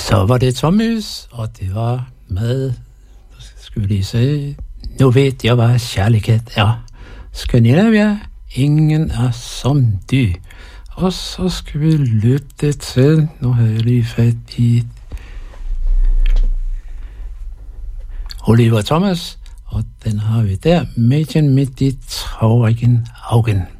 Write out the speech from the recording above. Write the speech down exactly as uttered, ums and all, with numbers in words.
Så var det Thomas, og det var med, skal vi lige se, nu ved jeg, hvad kærlighed er. Skandinavia, ingen er som du. Og så skal vi lytte til, nu har jeg lige fat i Oliver Thomas, og den har vi der, Mädchen mit die traurigen Augen.